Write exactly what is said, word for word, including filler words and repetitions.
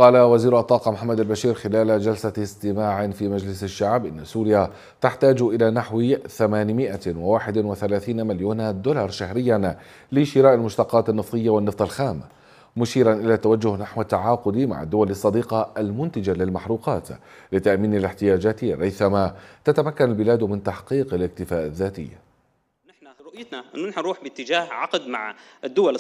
قال وزير الطاقة محمد البشير خلال جلسة استماع في مجلس الشعب إن سوريا تحتاج إلى نحو ثمانمائة وواحد وثلاثين مليون دولار شهريا لشراء المشتقات النفطية والنفط الخام، مشيرا إلى التوجه نحو التعاقد مع الدول الصديقة المنتجة للمحروقات لتأمين الاحتياجات ريثما تتمكن البلاد من تحقيق الاكتفاء الذاتي. نحن رؤيتنا أنه نحن نروح باتجاه عقد مع الدول